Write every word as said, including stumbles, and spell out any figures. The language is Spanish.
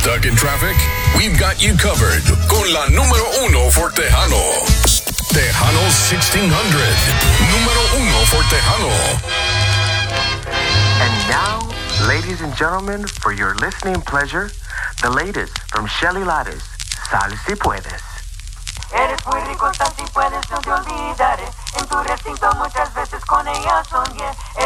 Stuck in traffic? We've got you covered con la número uno for Tejano. Tejano sixteen hundred. Número uno for Tejano. And now, ladies and gentlemen, for your listening pleasure, the latest from Shelly Lares, Sal Si Puedes. Eres muy rico, sal si puedes, no te olvidaré. En tu recinto muchas veces con ella soñé.